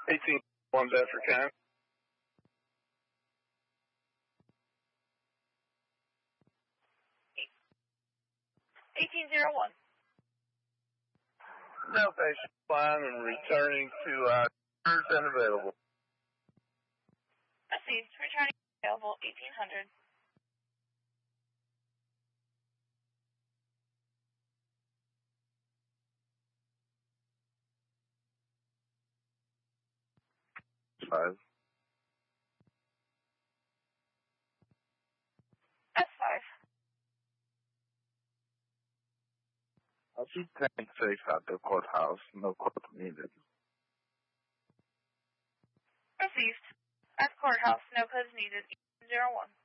18-1 Bedford County. 1801. No patient fine and returning to cruise unavailable. Received. Returning available 1800. Five. S5. I'll be staying safe at the courthouse. No court needed. Received. At courthouse, no codes needed. 01.